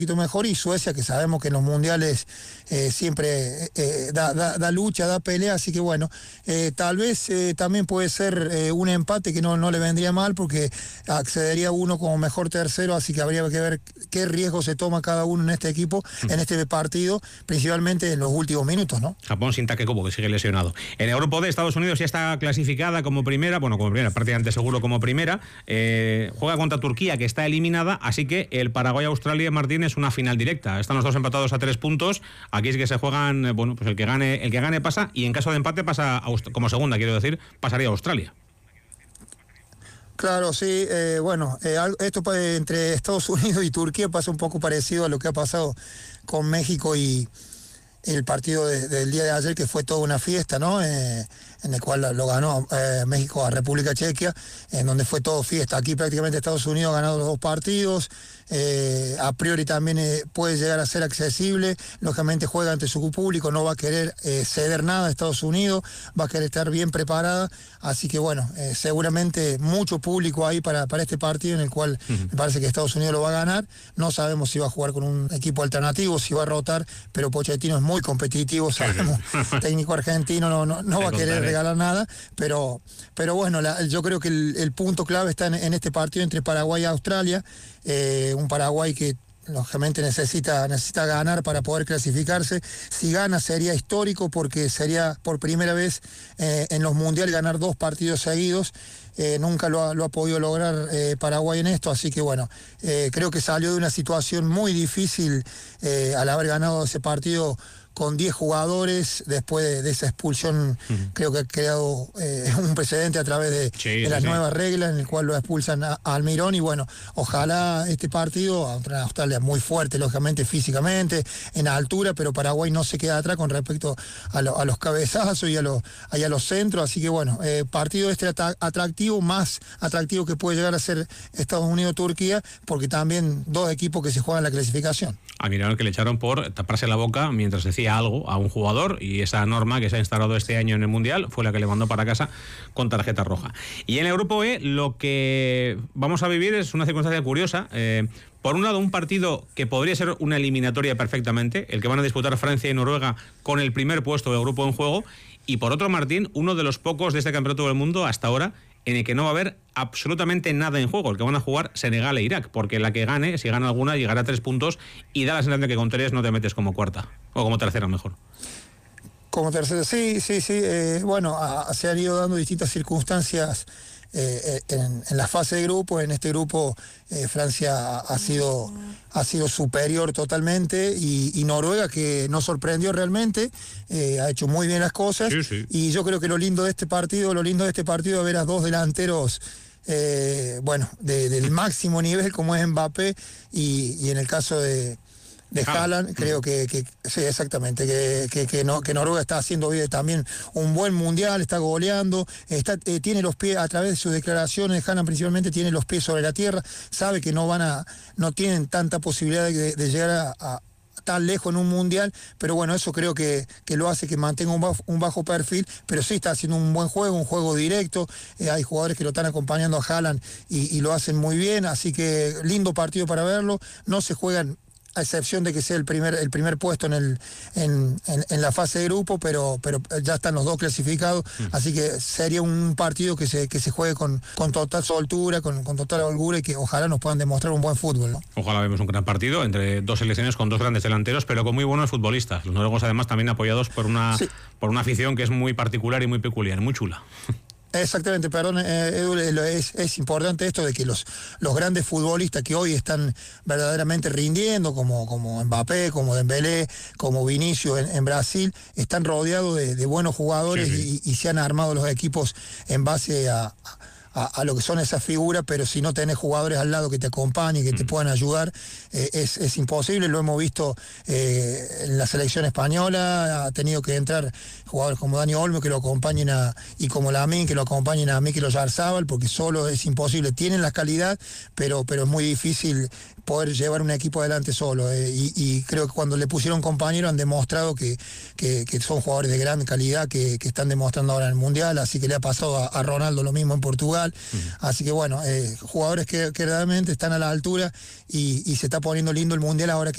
mejor, y Suecia, que sabemos que en los mundiales siempre da lucha, da pelea, así que bueno, tal vez también puede ser un empate que no le vendría mal, porque accedería uno como mejor tercero, así que habría que ver qué riesgo se toma cada uno en este equipo, en este partido, principalmente en los últimos minutos, ¿no? Japón sin Takekobo, que sigue lesionado. En el grupo D, Estados Unidos ya está clasificada como primera, prácticamente seguro como primera, juega contra Turquía, que está eliminada, así que el Paraguay-Australia, Martín, es una final directa. Están los dos empatados a 3 puntos. Aquí es que se juegan, pues el que gane pasa, y en caso de empate pasa como segunda, quiero decir, pasaría a Australia. Claro, sí, esto entre Estados Unidos y Turquía pasa un poco parecido a lo que ha pasado con México y el partido del día de ayer, que fue toda una fiesta, ¿no? En el cual lo ganó México a República Checa, en donde fue todo fiesta. Aquí prácticamente Estados Unidos ha ganado los 2 partidos, a priori también puede llegar a ser accesible, lógicamente juega ante su público, no va a querer ceder nada a Estados Unidos, va a querer estar bien preparada, así que bueno, seguramente mucho público ahí para este partido, en el cual me parece que Estados Unidos lo va a ganar. No sabemos si va a jugar con un equipo alternativo, si va a rotar, pero Pochettino es muy competitivo, sabemos, técnico argentino no va a querer regalar nada, pero bueno, yo creo que el punto clave está en este partido entre Paraguay y Australia, un Paraguay que lógicamente necesita ganar para poder clasificarse. Si gana sería histórico, porque sería por primera vez en los mundiales ganar 2 partidos seguidos. Nunca lo ha podido lograr Paraguay en esto, así que bueno, creo que salió de una situación muy difícil al haber ganado ese partido con 10 jugadores después de esa expulsión. Creo que ha creado un precedente a través de las nuevas reglas, en el cual lo expulsan a Almirón, y bueno, ojalá este partido, Australia muy fuerte lógicamente físicamente, en altura, pero Paraguay no se queda atrás con respecto a los cabezazos y a los centros, así que bueno, partido atractivo, más atractivo que puede llegar a ser Estados Unidos-Turquía, porque también 2 equipos que se juegan la clasificación. A Mirón, que le echaron por taparse la boca mientras decía algo a un jugador, y esa norma que se ha instalado este año en el Mundial fue la que le mandó para casa con tarjeta roja. Y en el grupo E lo que vamos a vivir es una circunstancia curiosa. Por un lado, un partido que podría ser una eliminatoria perfectamente, el que van a disputar Francia y Noruega con el primer puesto del grupo en juego, y por otro, Martín, uno de los pocos de este campeonato del mundo hasta ahora en el que no va a haber absolutamente nada en juego, el que van a jugar Senegal e Irak, porque la que gane, si gana alguna, llegará a 3 puntos, y da la sensación de que con 3 no te metes como cuarta, o como tercera mejor. Como tercera, sí. Bueno, se han ido dando distintas circunstancias en la fase de grupo. En este grupo Francia ha sido superior totalmente, y Noruega, que nos sorprendió realmente, ha hecho muy bien las cosas, y yo creo que lo lindo de este partido es ver a 2 delanteros del máximo nivel, como es Mbappé, y en el caso de Haaland, creo que sí, exactamente, que Noruega está haciendo también un buen mundial, está goleando, tiene los pies, a través de sus declaraciones, Haaland principalmente tiene los pies sobre la tierra, sabe que no tienen tanta posibilidad de llegar a tan lejos en un mundial, pero bueno, eso creo que lo hace que mantenga un bajo perfil, pero sí está haciendo un buen juego, un juego directo. Hay jugadores que lo están acompañando a Haaland y lo hacen muy bien, así que lindo partido para verlo. No se juegan, a excepción de que sea el primer puesto en la fase de grupo, pero ya están los 2 clasificados, así que sería un partido que se juegue con total soltura, con total holgura, y que ojalá nos puedan demostrar un buen fútbol, ¿no? Ojalá vemos un gran partido entre 2 selecciones con 2 grandes delanteros, pero con muy buenos futbolistas. Los noruegos, además, también apoyados por una afición que es muy particular y muy peculiar, muy chula. Exactamente, perdón, Edu, es importante esto de que los grandes futbolistas que hoy están verdaderamente rindiendo, como Mbappé, como Dembélé, como Vinicius en Brasil, están rodeados de buenos jugadores, y se han armado los equipos en base a lo que son esas figuras, pero si no tenés jugadores al lado que te acompañen, que te puedan ayudar, es imposible. Lo hemos visto en la selección española, ha tenido que entrar jugadores como Dani Olmo que lo acompañen y como Lamine que lo acompañen a Mikel Oyarzabal, porque solo es imposible. Tienen la calidad, pero es muy difícil poder llevar un equipo adelante solo, y creo que cuando le pusieron compañero han demostrado que son jugadores de gran calidad, que están demostrando ahora en el Mundial, así que le ha pasado a Ronaldo lo mismo en Portugal, así que bueno, jugadores que realmente están a la altura, y se está poniendo lindo el Mundial ahora que